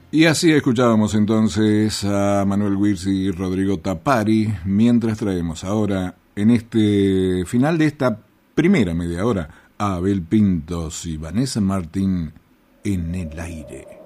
Y así escuchábamos entonces a Manuel Wirtz y Rodrigo Tapari, mientras traemos ahora, en este final de esta primera media hora, a Abel Pintos y Vanessa Martín en el aire.